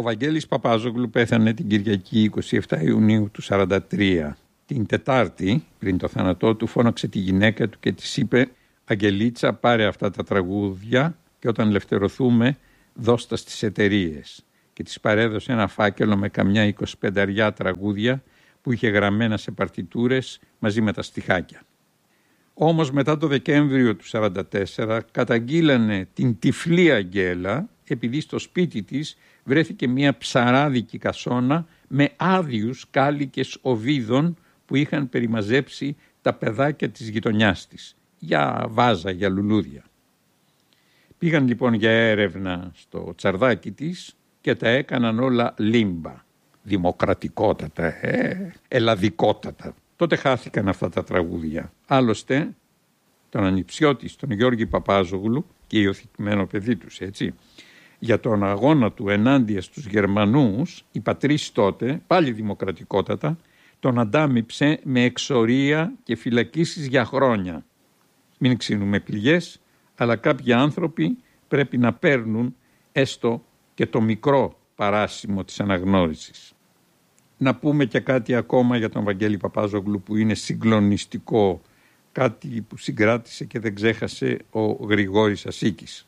Ο Βαγγέλης Παπάζογλου πέθανε την Κυριακή 27 Ιουνίου του 1943. Την Τετάρτη, πριν το θάνατό του, φώναξε τη γυναίκα του και της είπε «Αγγελίτσα, πάρε αυτά τα τραγούδια και όταν ελευθερωθούμε δώσ' τα στις εταιρείες». Και της παρέδωσε ένα φάκελο με καμιά 25 τραγούδια που είχε γραμμένα σε παρτιτούρες μαζί με τα στιχάκια. Όμως μετά το Δεκέμβριο του 1944 καταγγείλανε την τυφλή Αγγέλα επειδή στο σπίτι της βρέθηκε μια ψαράδικη κασόνα με άδειους κάλικες οβίδων που είχαν περιμαζέψει τα παιδάκια της γειτονιάς της για βάζα, για λουλούδια. Πήγαν λοιπόν για έρευνα στο τσαρδάκι της και τα έκαναν όλα λίμπα, δημοκρατικότατα, ελλαδικότατα. Τότε χάθηκαν αυτά τα τραγούδια. Άλλωστε, τον ανιψιό της, τον Γιώργη Παπάζογλου και υιοθετημένο παιδί τους, έτσι, για τον αγώνα του ενάντια στους Γερμανούς, η πατρίς τότε, πάλι δημοκρατικότατα, τον αντάμιψε με εξορία και φυλακίσεις για χρόνια. Μην ξύνουμε πληγές, αλλά κάποιοι άνθρωποι πρέπει να παίρνουν έστω και το μικρό παράσημο της αναγνώρισης. Να πούμε και κάτι ακόμα για τον Βαγγέλη Παπάζογλου που είναι συγκλονιστικό, κάτι που συγκράτησε και δεν ξέχασε ο Γρηγόρης Ασίκης.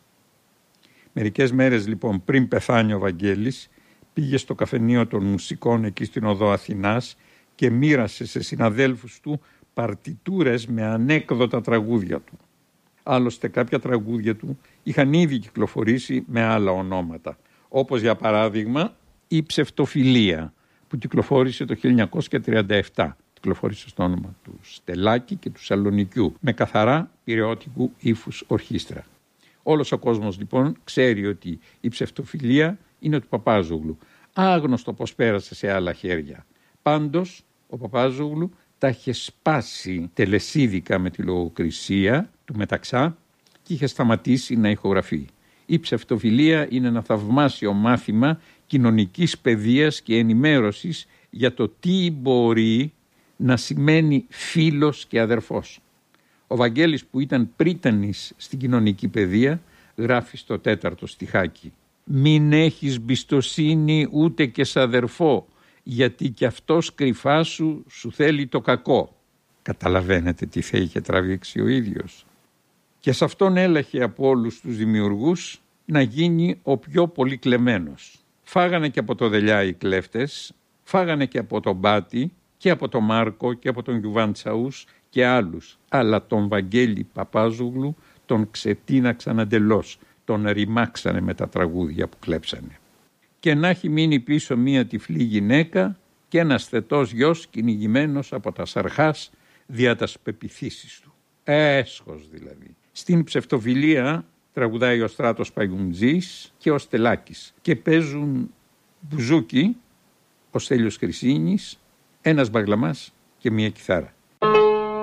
Μερικές μέρες λοιπόν πριν πεθάνει ο Βαγγέλης, πήγε στο καφενείο των μουσικών εκεί στην οδό Αθηνάς και μοίρασε σε συναδέλφους του παρτιτούρες με ανέκδοτα τραγούδια του. Άλλωστε κάποια τραγούδια του είχαν ήδη κυκλοφορήσει με άλλα ονόματα, όπως για παράδειγμα η Ψευτοφιλία που κυκλοφόρησε το 1937. Κυκλοφόρησε στο όνομα του Στελάκη και του Σαλονικιού με καθαρά πειραιώτικου ύφους ορχήστρα. Όλος ο κόσμος λοιπόν ξέρει ότι η Ψευτοφιλία είναι του Παπάζογλου. Άγνωστο πως πέρασε σε άλλα χέρια. Πάντως ο Παπάζογλου τα είχε σπάσει τελεσίδικα με τη λογοκρισία του Μεταξά και είχε σταματήσει να ηχογραφεί. Η Ψευτοφιλία είναι ένα θαυμάσιο μάθημα κοινωνικής παιδείας και ενημέρωσης για το τι μπορεί να σημαίνει φίλος και αδερφός. Ο Βαγγέλης που ήταν πρίτανης στην κοινωνική παιδεία γράφει στο 4ο στιχάκι «Μην έχεις εμπιστοσύνη ούτε και σ' αδερφό, γιατί κι αυτός κρυφά σου θέλει το κακό». Καταλαβαίνετε τι θα είχε τραβήξει ο ίδιος. Και σε αυτόν έλαχε από όλους τους δημιουργούς να γίνει ο πιο πολύ κλεμμένος. Φάγανε και από το Δελιά οι κλέφτες, φάγανε και από τον Μπάτη και από τον Μάρκο και από τον Γιουβάντσαους και άλλους. Αλλά τον Βαγγέλη Παπάζογλου τον ξετίναξαν εντελώς, τον ρημάξανε με τα τραγούδια που κλέψανε. Και να έχει μείνει πίσω μία τυφλή γυναίκα και ένας θετός γιος κυνηγημένος από τα Σαρχάς δια τας πεποιθήσεις του. Έσχος δηλαδή. Στην Ψευτοφιλία τραγουδάει ο Στράτος Παγιουμτζής και ο Στελάκης και παίζουν μπουζούκι, ο Στέλιος Χρυσίνης, ένας μπαγλαμάς και μία κιθάρα.